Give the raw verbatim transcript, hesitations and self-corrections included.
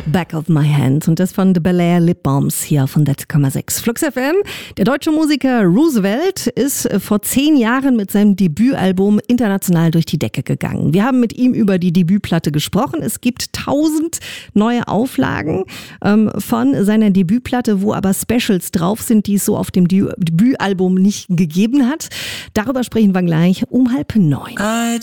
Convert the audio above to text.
Back of My Hand und das von The Bel Air Lip Balms hier von sechs Komma sechs Flux F M. Der deutsche Musiker Roosevelt ist vor zehn Jahren mit seinem Debütalbum international durch die Decke gegangen. Wir haben mit ihm über die Debütplatte gesprochen. Es gibt tausend neue Auflagen ähm, von seiner Debütplatte, wo aber Specials drauf sind, die es so auf dem Debütalbum nicht gegeben hat. Darüber sprechen wir gleich um halb neun.